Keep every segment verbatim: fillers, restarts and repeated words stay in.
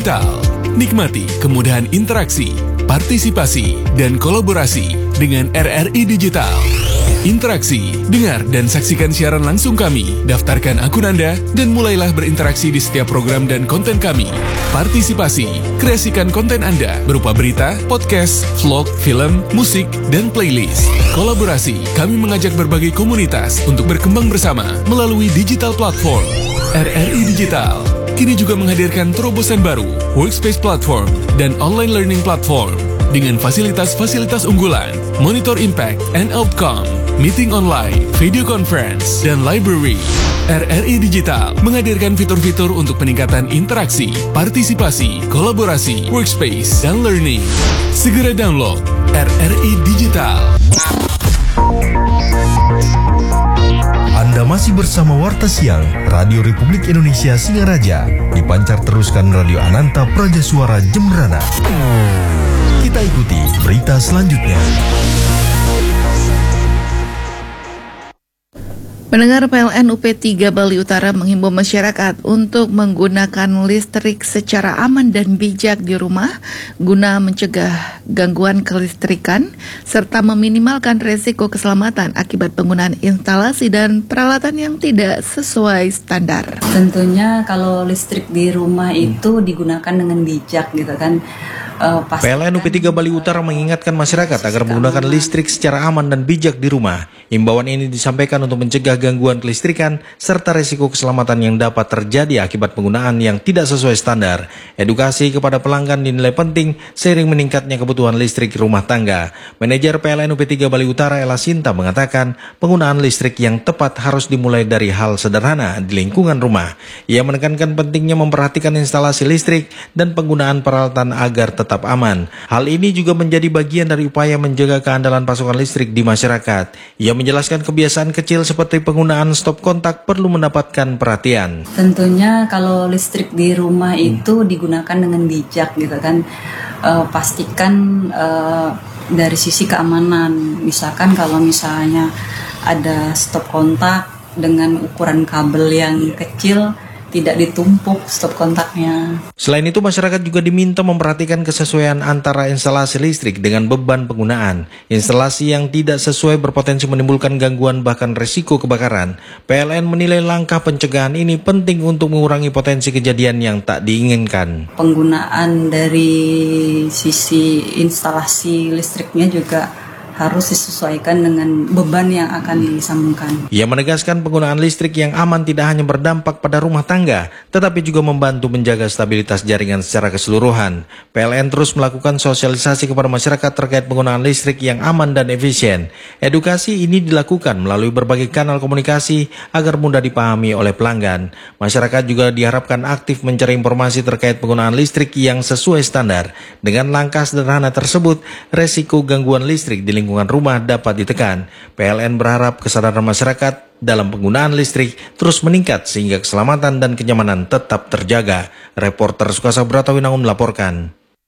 Digital. Nikmati kemudahan interaksi, partisipasi, dan kolaborasi dengan R R I Digital. Interaksi, dengar dan saksikan siaran langsung kami, daftarkan akun Anda, dan mulailah berinteraksi di setiap program dan konten kami. Partisipasi, kreasikan konten Anda berupa berita, podcast, vlog, film, musik, dan playlist. Kolaborasi, kami mengajak berbagai komunitas untuk berkembang bersama melalui digital platform. R R I Digital kini juga menghadirkan terobosan baru, workspace platform, dan online learning platform dengan fasilitas-fasilitas unggulan, monitor impact and outcome, meeting online, video conference, dan library. R R I Digital menghadirkan fitur-fitur untuk peningkatan interaksi, partisipasi, kolaborasi, workspace, dan learning. Segera download R R I Digital. Anda masih bersama Warta Siang Radio Republik Indonesia Singaraja, dipancar teruskan Radio Ananta Praja Suara Jembrana. Kita ikuti berita selanjutnya. Pendengar, P L N U P tiga Bali Utara menghimbau masyarakat untuk menggunakan listrik secara aman dan bijak di rumah guna mencegah gangguan kelistrikan serta meminimalkan resiko keselamatan akibat penggunaan instalasi dan peralatan yang tidak sesuai standar. Tentunya kalau listrik di rumah itu digunakan dengan bijak gitu kan. Uh, P L N U P tiga Bali Utara mengingatkan masyarakat agar menggunakan listrik secara aman dan bijak di rumah. Imbauan ini disampaikan untuk mencegah gangguan kelistrikan serta risiko keselamatan yang dapat terjadi akibat penggunaan yang tidak sesuai standar. Edukasi kepada pelanggan dinilai penting seiring meningkatnya kebutuhan listrik rumah tangga. Manajer P L N U P tiga Bali Utara Ella Sinta mengatakan penggunaan listrik yang tepat harus dimulai dari hal sederhana di lingkungan rumah. Ia menekankan pentingnya memperhatikan instalasi listrik dan penggunaan peralatan agar tetap aman. Hal ini juga menjadi bagian dari upaya menjaga keandalan pasokan listrik di masyarakat. Ia menjelaskan kebiasaan kecil seperti penggunaan stop kontak perlu mendapatkan perhatian. Tentunya kalau listrik di rumah itu digunakan dengan bijak gitu kan. Uh, pastikan uh, dari sisi keamanan. Misalkan kalau misalnya ada stop kontak dengan ukuran kabel yang kecil, tidak ditumpuk stop kontaknya. Selain itu, masyarakat juga diminta memperhatikan kesesuaian antara instalasi listrik dengan beban penggunaan. Instalasi yang tidak sesuai berpotensi menimbulkan gangguan bahkan risiko kebakaran. P L N menilai langkah pencegahan ini penting untuk mengurangi potensi kejadian yang tak diinginkan. Penggunaan dari sisi instalasi listriknya juga harus disesuaikan dengan beban yang akan disambungkan. Ia menegaskan penggunaan listrik yang aman tidak hanya berdampak pada rumah tangga, tetapi juga membantu menjaga stabilitas jaringan secara keseluruhan. P L N terus melakukan sosialisasi kepada masyarakat terkait penggunaan listrik yang aman dan efisien. Edukasi ini dilakukan melalui berbagai kanal komunikasi agar mudah dipahami oleh pelanggan. Masyarakat juga diharapkan aktif mencari informasi terkait penggunaan listrik yang sesuai standar. Dengan langkah sederhana tersebut, resiko gangguan listrik di lingkungan rumah dapat ditekan. P L N berharap kesadaran masyarakat dalam penggunaan listrik terus meningkat sehingga keselamatan dan kenyamanan tetap terjaga. Reporter Sukasa Bratawinangun melaporkan.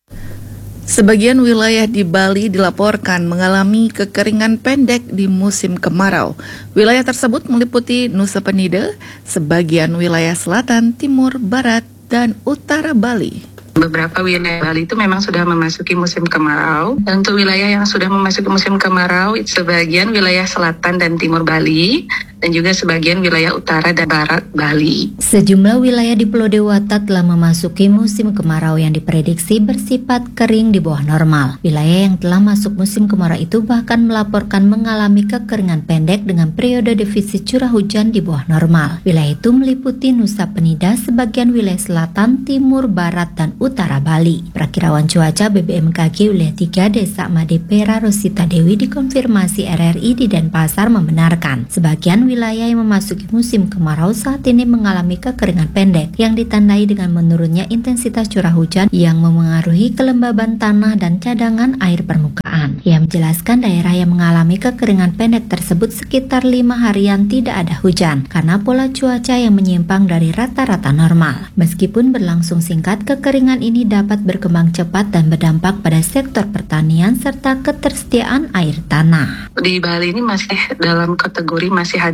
Sebagian wilayah di Bali dilaporkan mengalami kekeringan pendek di musim kemarau. Wilayah tersebut meliputi Nusa Penida, sebagian wilayah selatan, timur, barat, dan utara Bali. Beberapa wilayah Bali itu memang sudah memasuki musim kemarau. Dan untuk wilayah yang sudah memasuki musim kemarau, sebagian wilayah selatan dan timur Bali, dan juga sebagian wilayah utara dan barat Bali. Sejumlah wilayah di Pulau Dewata telah memasuki musim kemarau yang diprediksi bersifat kering di bawah normal. Wilayah yang telah masuk musim kemarau itu bahkan melaporkan mengalami kekeringan pendek dengan periode defisit curah hujan di bawah normal. Wilayah itu meliputi Nusa Penida, sebagian wilayah selatan, timur, barat, dan utara Bali. Prakirawan cuaca B B M K G wilayah tiga Desa Madepera Rosita Dewi dikonfirmasi R R I di Denpasar membenarkan sebagian wilayah yang memasuki musim kemarau saat ini mengalami kekeringan pendek yang ditandai dengan menurunnya intensitas curah hujan yang memengaruhi kelembaban tanah dan cadangan air permukaan. Ia menjelaskan daerah yang mengalami kekeringan pendek tersebut sekitar lima harian tidak ada hujan karena pola cuaca yang menyimpang dari rata-rata normal. Meskipun berlangsung singkat, kekeringan ini dapat berkembang cepat dan berdampak pada sektor pertanian serta ketersediaan air tanah. Di Bali ini masih dalam kategori masih ada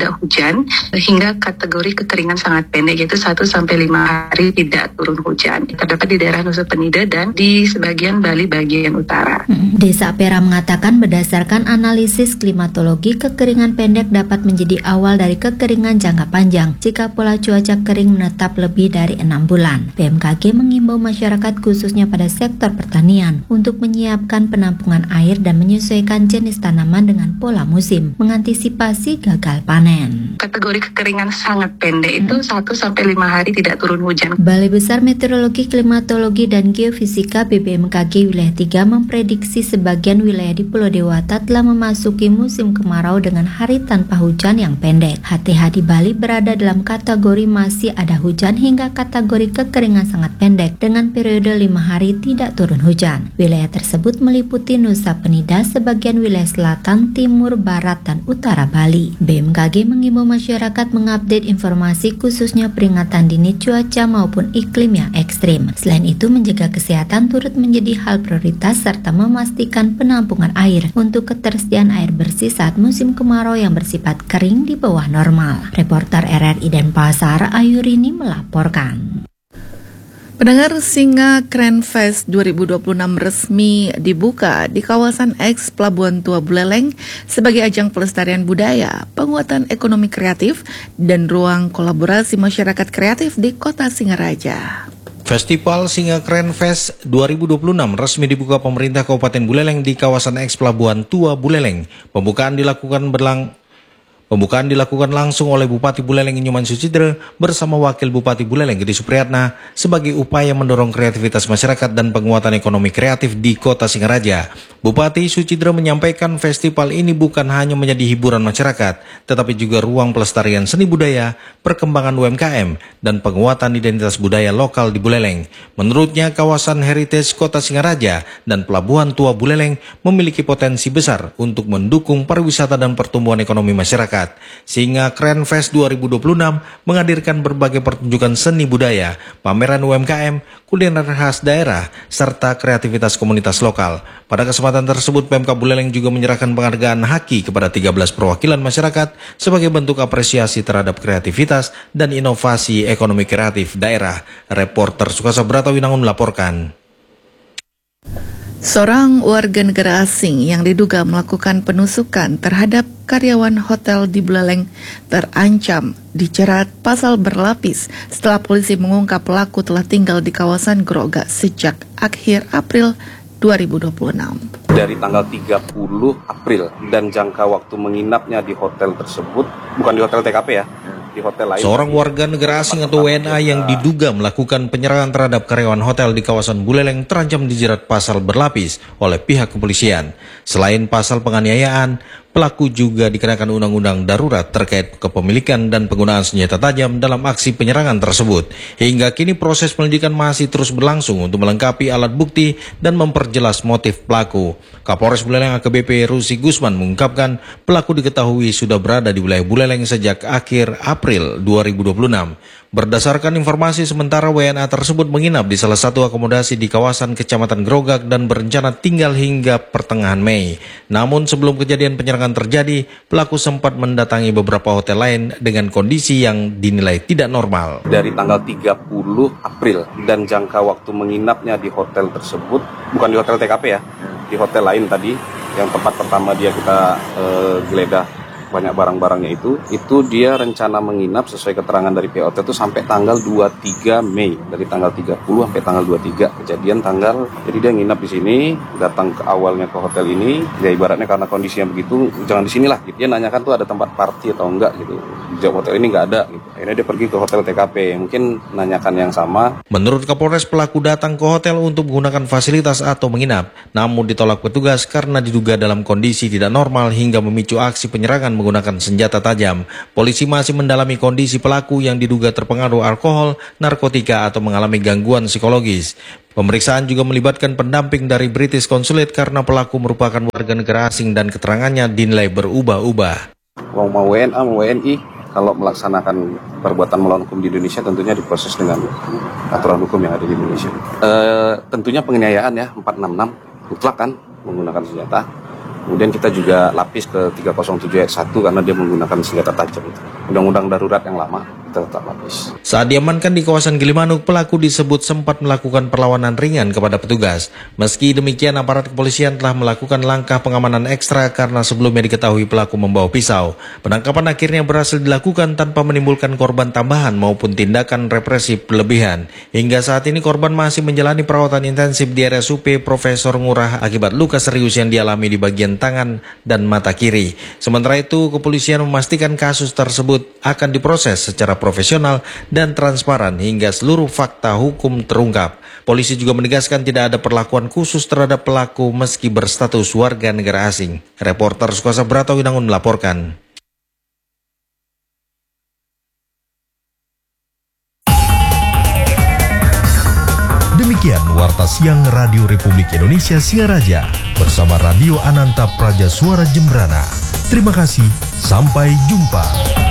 tidak hujan, hingga kategori kekeringan sangat pendek, yaitu satu sampai lima hari tidak turun hujan. Terdapat di daerah Nusa Penida dan di sebagian Bali bagian utara. Desa Ampera mengatakan berdasarkan analisis klimatologi, kekeringan pendek dapat menjadi awal dari kekeringan jangka panjang jika pola cuaca kering menetap lebih dari enam bulan. B M K G mengimbau masyarakat khususnya pada sektor pertanian untuk menyiapkan penampungan air dan menyesuaikan jenis tanaman dengan pola musim, mengantisipasi gagal panen. Kategori kekeringan sangat pendek itu satu sampai lima hari tidak turun hujan. Balai Besar Meteorologi, Klimatologi, dan Geofisika B B M K G Wilayah tiga memprediksi sebagian wilayah di Pulau Dewata telah memasuki musim kemarau dengan hari tanpa hujan yang pendek. H T H di Bali berada dalam kategori masih ada hujan hingga kategori kekeringan sangat pendek dengan periode lima hari tidak turun hujan. Wilayah tersebut meliputi Nusa Penida, sebagian wilayah selatan, timur, barat, dan utara Bali. B M K G mengimbau masyarakat mengupdate informasi khususnya peringatan dini cuaca maupun iklim yang ekstrim. Selain itu, menjaga kesehatan turut menjadi hal prioritas serta memastikan penampungan air untuk ketersediaan air bersih saat musim kemarau yang bersifat kering di bawah normal. Reporter R R I Denpasar, Ayurini melaporkan. Pendengar, Singa Keren Fest dua ribu dua puluh enam resmi dibuka di kawasan X Pelabuhan Tua Buleleng sebagai ajang pelestarian budaya, penguatan ekonomi kreatif, dan ruang kolaborasi masyarakat kreatif di Kota Singaraja. Festival Singa Keren Fest dua ribu dua puluh enam resmi dibuka pemerintah Kabupaten Buleleng di kawasan X Pelabuhan Tua Buleleng. Pembukaan dilakukan berlang Pembukaan dilakukan langsung oleh Bupati Buleleng Inyoman Sucidre bersama Wakil Bupati Buleleng Gede Supriyatna sebagai upaya mendorong kreativitas masyarakat dan penguatan ekonomi kreatif di Kota Singaraja. Bupati Sucidre menyampaikan festival ini bukan hanya menjadi hiburan masyarakat, tetapi juga ruang pelestarian seni budaya, perkembangan U M K M, dan penguatan identitas budaya lokal di Buleleng. Menurutnya, kawasan heritage Kota Singaraja dan Pelabuhan Tua Buleleng memiliki potensi besar untuk mendukung pariwisata dan pertumbuhan ekonomi masyarakat. Singa Keren Fest dua ribu dua puluh enam menghadirkan berbagai pertunjukan seni budaya, pameran U M K M, kuliner khas daerah, serta kreativitas komunitas lokal. Pada kesempatan tersebut, Pemkab Buleleng juga menyerahkan penghargaan Haki kepada tiga belas perwakilan masyarakat sebagai bentuk apresiasi terhadap kreativitas dan inovasi ekonomi kreatif daerah. Reporter Sukasa Bratawinangun melaporkan. Seorang warga negara asing yang diduga melakukan penusukan terhadap karyawan hotel di Buleleng terancam dijerat pasal berlapis setelah polisi mengungkap pelaku telah tinggal di kawasan Groga sejak akhir April dua ribu dua puluh enam. Dari tanggal tiga puluh April dan jangka waktu menginapnya di hotel tersebut, bukan di hotel T K P ya, di hotel lain. Seorang warga negara asing atau W N A yang diduga melakukan penyerangan terhadap karyawan hotel di kawasan Buleleng terancam dijerat pasal berlapis oleh pihak kepolisian. Selain pasal penganiayaan, pelaku juga dikenakan undang-undang darurat terkait kepemilikan dan penggunaan senjata tajam dalam aksi penyerangan tersebut. Hingga kini proses penyelidikan masih terus berlangsung untuk melengkapi alat bukti dan memperjelas motif pelaku. Kapolres Buleleng A K B P Rusi Gusman mengungkapkan pelaku diketahui sudah berada di wilayah Buleleng sejak akhir April dua ribu dua puluh enam. Berdasarkan informasi sementara, W N A tersebut menginap di salah satu akomodasi di kawasan Kecamatan Grogak dan berencana tinggal hingga pertengahan Mei. Namun sebelum kejadian penyerangan terjadi, pelaku sempat mendatangi beberapa hotel lain dengan kondisi yang dinilai tidak normal. Dari tanggal tiga puluh April dan jangka waktu menginapnya di hotel tersebut, bukan di hotel T K P ya, di hotel lain tadi, yang tempat pertama dia kita uh, geledah banyak barang-barangnya itu, itu dia rencana menginap sesuai keterangan dari pihak hotel itu sampai tanggal dua puluh tiga Mei, dari tanggal tiga puluh sampai tanggal dua puluh tiga kejadian tanggal. Jadi dia nginap di sini, datang ke awalnya ke hotel ini, ya ibaratnya karena kondisinya begitu, jangan di sinilah. Gitu. Dia nanyakan tuh ada tempat party atau enggak gitu. Di hotel ini nggak ada. Gitu. Akhirnya dia pergi ke hotel T K P, mungkin nanyakan yang sama. Menurut Kapolres, pelaku datang ke hotel untuk menggunakan fasilitas atau menginap, namun ditolak petugas karena diduga dalam kondisi tidak normal hingga memicu aksi penyerangan menggunakan senjata tajam. Polisi masih mendalami kondisi pelaku yang diduga terpengaruh alkohol, narkotika, atau mengalami gangguan psikologis. Pemeriksaan juga melibatkan pendamping dari British Consulate karena pelaku merupakan warga negara asing dan keterangannya dinilai berubah-ubah. Mau W N A, mau W N I, kalau melaksanakan perbuatan melawan hukum di Indonesia tentunya diproses dengan aturan hukum yang ada di Indonesia. E, tentunya penganiayaan ya, empat enam enam, mutlak kan, menggunakan senjata. Kemudian kita juga lapis ke tiga nol tujuh ayat satu karena dia menggunakan senjata tajam. Undang-undang darurat yang lama kita tetap lapis. Saat diamankan di kawasan Gilimanuk, pelaku disebut sempat melakukan perlawanan ringan kepada petugas. Meski demikian, aparat kepolisian telah melakukan langkah pengamanan ekstra karena sebelumnya diketahui pelaku membawa pisau. Penangkapan akhirnya berhasil dilakukan tanpa menimbulkan korban tambahan maupun tindakan represif berlebihan. Hingga saat ini korban masih menjalani perawatan intensif di R S U P Profesor Ngurah akibat luka serius yang dialami di bagian tangan dan mata kiri. Sementara itu, kepolisian memastikan kasus tersebut akan diproses secara profesional dan transparan hingga seluruh fakta hukum terungkap. Polisi juga menegaskan tidak ada perlakuan khusus terhadap pelaku meski berstatus warga negara asing. Reporter Sukosa Brata Winangun melaporkan. Demikian Warta Siang Radio Republik Indonesia Singaraja bersama Radio Ananta Praja Suara Jembrana. Terima kasih, sampai jumpa.